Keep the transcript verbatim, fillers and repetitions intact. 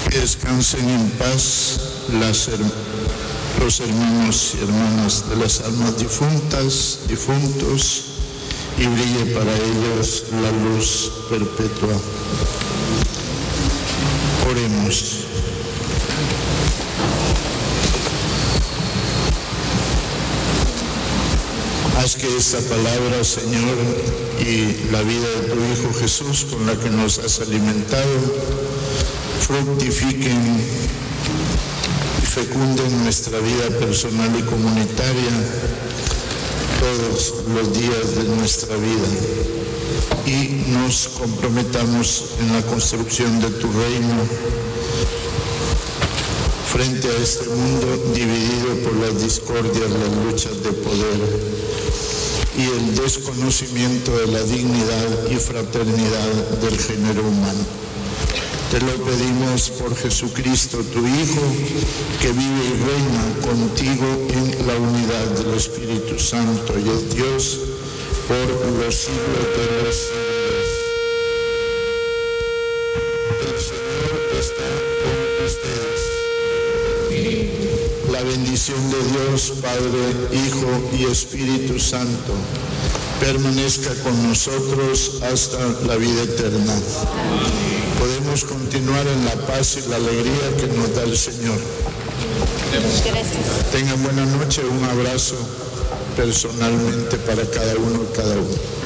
Que descansen en paz las, los hermanos y hermanas de las almas difuntas, difuntos, y brille para ellos la luz perpetua. Oremos. Haz que esta palabra, Señor, y la vida de tu Hijo Jesús, con la que nos has alimentado, fructifiquen y fecunden nuestra vida personal y comunitaria todos los días de nuestra vida, y nos comprometamos en la construcción de tu reino frente a este mundo dividido por las discordias, las luchas de poder y el desconocimiento de la dignidad y fraternidad del género humano. Te lo pedimos por Jesucristo, tu Hijo, que vive y reina contigo en la unidad del Espíritu Santo y es Dios por los siglos de los siglos. El Señor está con ustedes. La bendición de Dios, Padre, Hijo y Espíritu Santo, permanezca con nosotros hasta la vida eterna. Podemos continuar en la paz y la alegría que nos da el Señor. Gracias. Tengan buena noche, un abrazo personalmente para cada uno y cada uno.